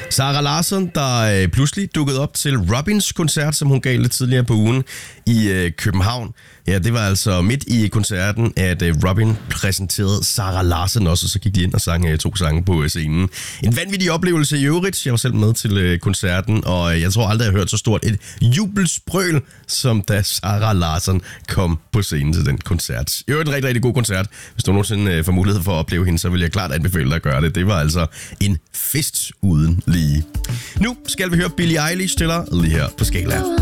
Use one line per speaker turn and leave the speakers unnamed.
Sara Larsson, der pludselig dukkede op til Robins koncert, som hun gav lidt tidligere på ugen i København. Ja, det var altså midt i koncerten, at Robin præsenterede Sara Larsson også, og så gik de ind og sang 2 sange på scenen. En vanvittig oplevelse i øvrigt. Jeg var selv med til koncerten, og jeg tror aldrig, jeg har hørt så stort et jubelsprøl, som da Sara Larsson kom på scenen til den koncert. Det var en rigtig, rigtig god koncert. Hvis du nogensinde får mulighed for at opleve hende, så vil jeg klart anbefale dig at gøre det. Det var altså en fest uden lige. Nu skal vi høre Billie Eilish til dig lige her på Skala.